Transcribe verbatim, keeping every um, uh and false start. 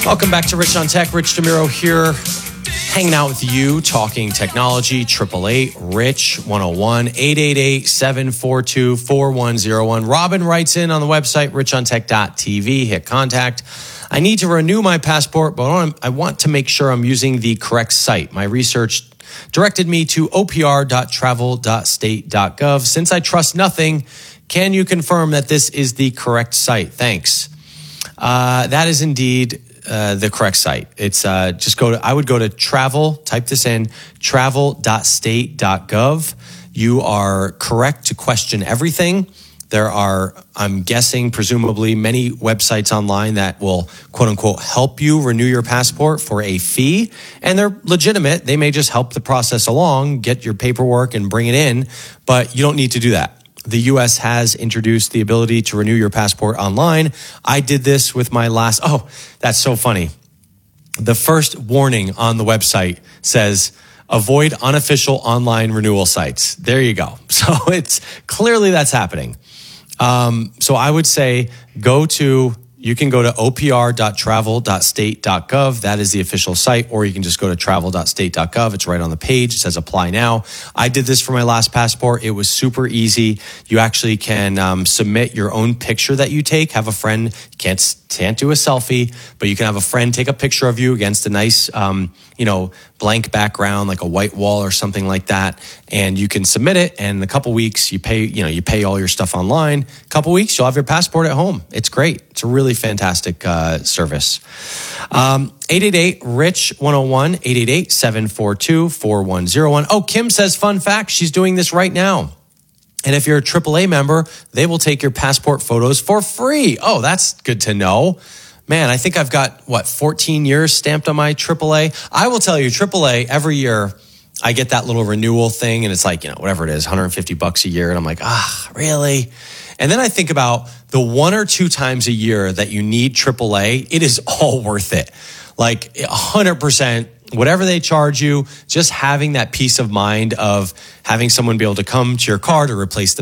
Welcome back to Rich on Tech. Rich DeMuro here, hanging out with you, talking technology. Triple eight Rich one oh one, eight eight eight, seven four two, four one oh one. Robin writes in on the website rich on tech dot t v. Hit contact. I need to renew my passport, but I want to make sure I'm using the correct site. My research directed me to o p r dot travel dot state dot gov. Since I trust nothing, can you confirm that this is the correct site? Thanks. Uh, that is indeed uh, the correct site. It's uh, just go to, I would go to travel, type this in, travel dot state dot gov. You are correct to question everything. There are, I'm guessing, presumably many websites online that will, quote unquote, help you renew your passport for a fee. And they're legitimate. They may just help the process along, get your paperwork and bring it in, but you don't need to do that. The U S has introduced the ability to renew your passport online. I did this with my last, oh, that's so funny. The first warning on the website says, avoid unofficial online renewal sites. There you go. So it's clearly that's happening. Um, so I would say go to, you can go to o p r dot travel dot state dot gov. That is the official site, or you can just go to travel dot state dot gov. It's right on the page. It says apply now. I did this for my last passport. It was super easy. You actually can um, submit your own picture that you take. Have a friend, you can't, can't do a selfie, but you can have a friend take a picture of you against a nice, um, you know, blank background, like a white wall or something like that. And you can submit it. And in a couple weeks, you pay, you know, you pay all your stuff online. A couple weeks, you'll have your passport at home. It's great. It's a really fantastic uh, service. Um, eight eight eight Rich one oh one, eight eight eight, seven four two, four one oh one. Oh, Kim says, fun fact, she's doing this right now. And if you're a triple A member, they will take your passport photos for free. Oh, that's good to know. Man, I think I've got, what, fourteen years stamped on my triple A. I will tell you, triple A, every year I get that little renewal thing, and it's like, you know, whatever it is, one hundred fifty bucks a year. And I'm like, ah, really? And then I think about the one or two times a year that you need triple A, it is all worth it. Like one hundred percent, whatever they charge you, just having that peace of mind of having someone be able to come to your car to replace the